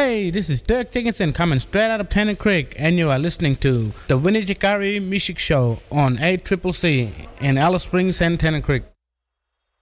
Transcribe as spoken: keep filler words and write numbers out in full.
Hey, this is Dirk Dickinson coming straight out of Tennant Creek, and you are listening to the Winnie Jikari Music Show on A C C C in Alice Springs and Tennant Creek.